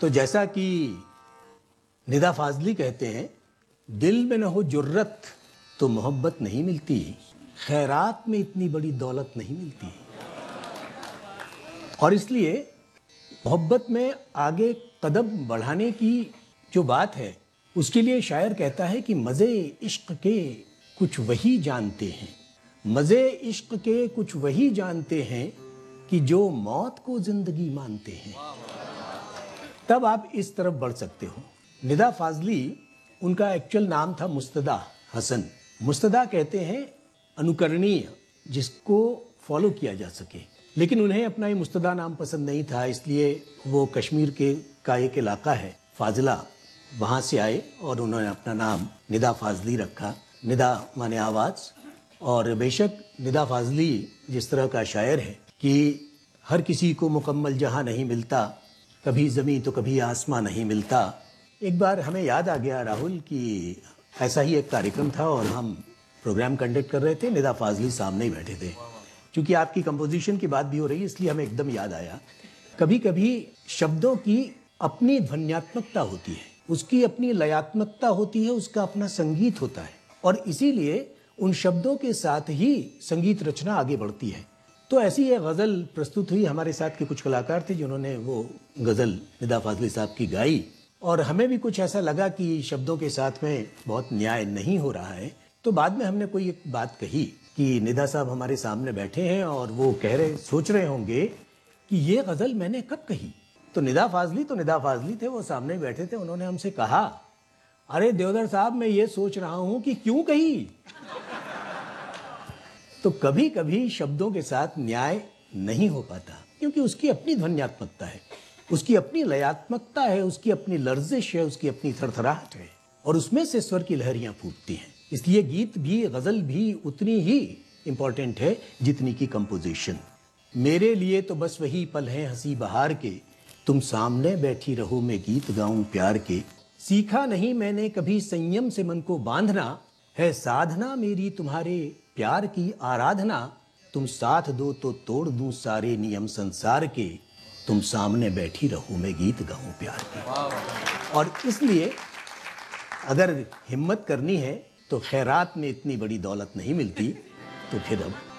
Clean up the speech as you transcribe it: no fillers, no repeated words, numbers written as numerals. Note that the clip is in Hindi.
तो जैसा कि निदा फाजली कहते हैं, दिल में न हो जुर्रत तो मोहब्बत नहीं मिलती, खैरात में इतनी बड़ी दौलत नहीं मिलती। और इसलिए मोहब्बत में आगे कदम बढ़ाने की जो बात है, उसके लिए शायर कहता है कि मज़े इश्क के कुछ वही जानते हैं, मज़े इश्क के कुछ वही जानते हैं कि जो मौत को जिंदगी मानते हैं। तब आप इस तरफ बढ़ सकते हो। निदा फाजली, उनका एक्चुअल नाम था मुस्तदा हसन। मुस्तदा कहते हैं अनुकरणीय, जिसको फॉलो किया जा सके, लेकिन उन्हें अपना ये मुस्तदा नाम पसंद नहीं था, इसलिए वो कश्मीर के का एक इलाका है फाजिला, वहाँ से आए और उन्होंने अपना नाम निदा फाजली रखा। निदा माने आवाज़। और बेशक निदा फाजली जिस तरह का शायर है कि हर किसी को मुकम्मल जहाँ नहीं मिलता, कभी ज़मीं तो कभी आसमां नहीं मिलता। एक बार हमें याद आ गया राहुल कि ऐसा ही एक कार्यक्रम था और हम प्रोग्राम कंडक्ट कर रहे थे, निदा फाजली सामने ही बैठे थे। क्योंकि आपकी कंपोजिशन की बात भी हो रही है, इसलिए हमें एकदम याद आया। कभी कभी शब्दों की अपनी ध्वन्यात्मकता होती है, उसकी अपनी लयात्मकता होती है, उसका अपना संगीत होता है, और इसीलिए उन शब्दों के साथ ही संगीत रचना आगे बढ़ती है। तो ऐसी एक गज़ल प्रस्तुत हुई, हमारे साथ के कुछ कलाकार थे जिन्होंने वो गज़ल निदा फाजली साहब की गाई, और हमें भी कुछ ऐसा लगा कि शब्दों के साथ में बहुत न्याय नहीं हो रहा है। तो बाद में हमने कोई एक बात कही कि निदा साहब हमारे सामने बैठे हैं और वो सोच रहे होंगे कि ये गज़ल मैंने कब कही। तो निदा फाजली थे, वो सामने बैठे थे। उन्होंने हमसे कहा, अरे देवदर साहब, मैं ये सोच रहा हूं कि क्यों कही। तो कभी कभी शब्दों के साथ न्याय नहीं हो पाता, क्योंकि उसकी अपनी ध्वन्यात्मकता है, उसकी अपनी लयात्मकता है, उसकी अपनी लर्जिश है, उसकी अपनी थरथराहट है, और उसमें से स्वर की लहरियां फूटती हैं। इसलिए गीत भी, गज़ल भी उतनी ही इम्पॉर्टेंट है जितनी की कंपोजिशन। मेरे लिए तो बस वही पल हैं हंसी बहार के, तुम सामने बैठी रहो मैं गीत गाऊं प्यार के। सीखा नहीं मैंने कभी संयम से मन को बांधना, है साधना मेरी तुम्हारे प्यार की आराधना। तुम साथ दो तो तोड़ दूं सारे नियम संसार के, तुम सामने बैठी रहो मैं गीत गाऊं प्यार के। और इसलिए अगर हिम्मत करनी है तो खैरात में इतनी बड़ी दौलत नहीं मिलती, तो फिर अब